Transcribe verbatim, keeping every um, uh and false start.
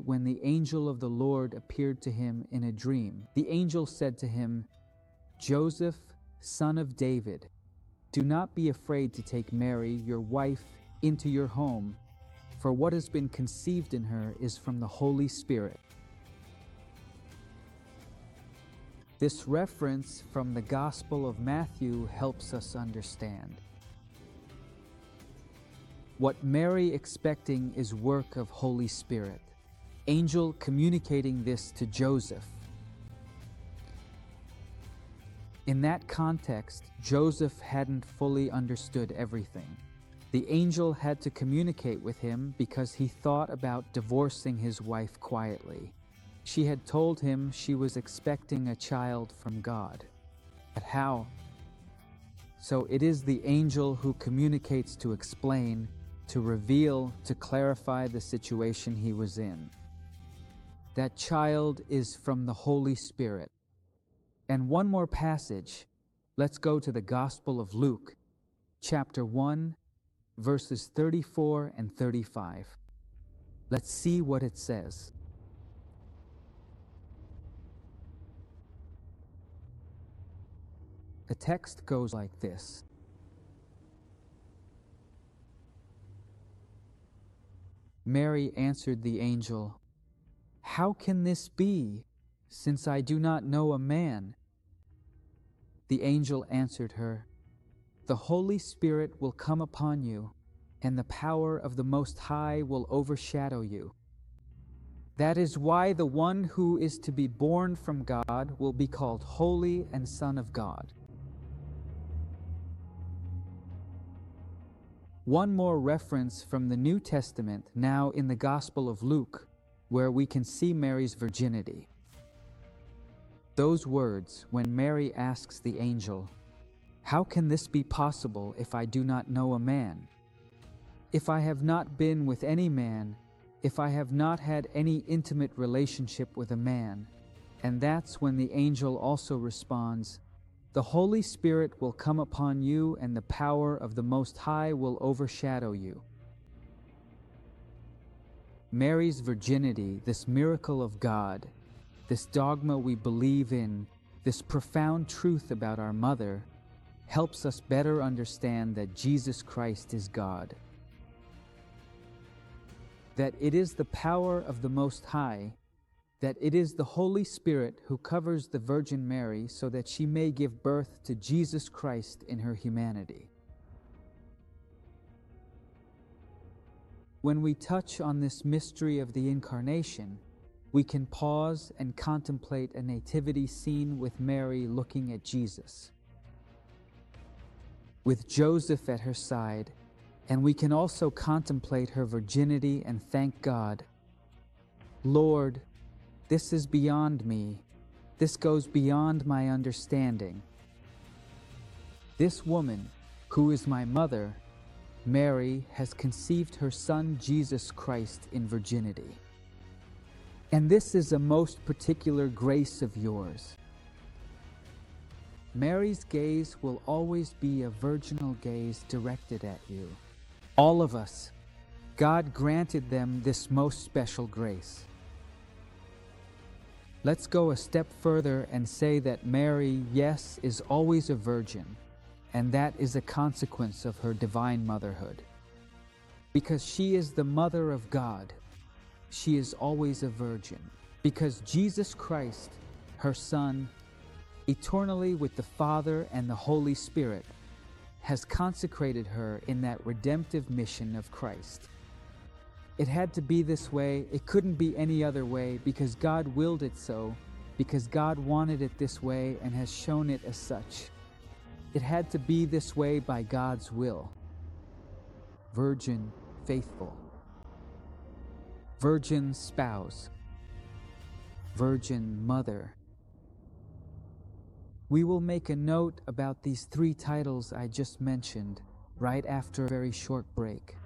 when the angel of the Lord appeared to him in a dream. The angel said to him, "Joseph, son of David, do not be afraid to take Mary, your wife, into your home, for what has been conceived in her is from the Holy Spirit." This reference from the Gospel of Matthew helps us understand. What Mary expecting is work of Holy Spirit. Angel communicating this to Joseph. In that context, Joseph hadn't fully understood everything. The angel had to communicate with him because he thought about divorcing his wife quietly. She had told him she was expecting a child from God. But how? So it is the angel who communicates to explain, to reveal, to clarify the situation he was in. That child is from the Holy Spirit. And one more passage. Let's go to the Gospel of Luke, chapter one, verses thirty-four and thirty-five. Let's see what it says. The text goes like this. Mary answered the angel, "How can this be, since I do not know a man?" The angel answered her, "The Holy Spirit will come upon you, and the power of the Most High will overshadow you. That is why the one who is to be born from God will be called Holy and Son of God." One more reference from the New Testament, now in the Gospel of Luke, where we can see Mary's virginity. Those words, when Mary asks the angel, "How can this be possible if I do not know a man? If I have not been with any man, if I have not had any intimate relationship with a man?" And that's when the angel also responds, "The Holy Spirit will come upon you, and the power of the Most High will overshadow you." Mary's virginity, this miracle of God, this dogma we believe in, this profound truth about our mother, helps us better understand that Jesus Christ is God. That it is the power of the Most High, that it is the Holy Spirit who covers the Virgin Mary so that she may give birth to Jesus Christ in her humanity. When we touch on this mystery of the Incarnation, we can pause and contemplate a nativity scene with Mary looking at Jesus, with Joseph at her side, and we can also contemplate her virginity and thank God. Lord, this is beyond me. This goes beyond my understanding. This woman, who is my mother, Mary, has conceived her son Jesus Christ in virginity. And this is a most particular grace of yours. Mary's gaze will always be a virginal gaze directed at you. All of us, God granted them this most special grace. Let's go a step further and say that Mary, yes, is always a virgin, and that is a consequence of her divine motherhood. Because she is the mother of God, she is always a virgin. Because Jesus Christ, her Son, eternally with the Father and the Holy Spirit, has consecrated her in that redemptive mission of Christ. It had to be this way. It couldn't be any other way, because God willed it so, because God wanted it this way and has shown it as such. It had to be this way by God's will. Virgin, faithful. Virgin spouse. Virgin mother. We will make a note about these three titles I just mentioned right after a very short break.